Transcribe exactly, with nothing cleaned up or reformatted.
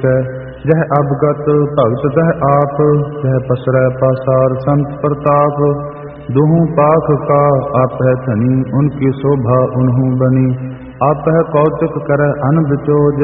जह अवगत भगत तह आप, जह पसरै पासार संत प्रताप। दुहु पाख का आप है धनी, उनकी शोभा उन्हु बनी। आप है कौतुक करੈ अन बिचोज,